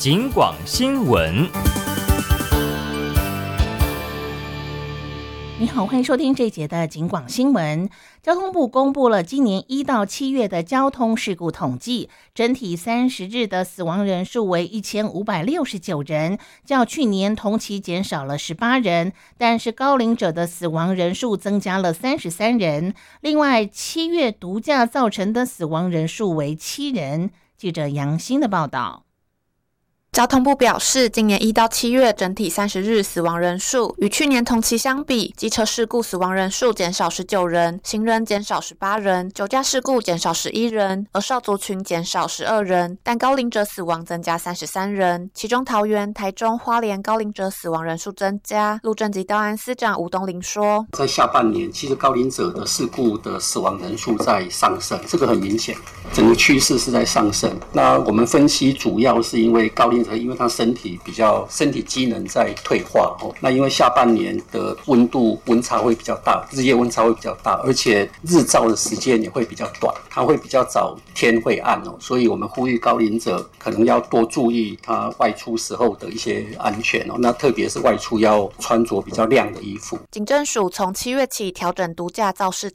警广新闻。 你好，欢迎收听这一节的警广新闻。交通部公布了今年1到7月的交通事故统计，整体30日的死亡人数为1569人，较去年同期减少了18人，但是高龄者的死亡人数增加了33人。另外，7月毒驾造成的死亡人数为7人。记者杨欣的报道。 交通部表示，今年1到7月整体30日死亡人数与去年同期相比，机车事故死亡人数减少19人，行人减少18人，酒驾事故减少11人，而少族群减少12人，但高龄者死亡增加33人，其中桃园、台中、花莲高龄者死亡人数增加。路政及道安司长吴东林说， 在下半年其实高龄者的事故的死亡人数在上升，这个很明显，整个趋势是在上升。那我们分析主要是因为高龄者因为他身体机能在退化，那因为下半年的温差会比较大，日夜温差会比较大，而且日照的时间也会比较短，它会比较早天会暗，所以我们呼吁高龄者可能要多注意他外出时候的一些安全，那特别是外出要穿着比较亮的衣服。 警政署从7月起调整毒驾肇事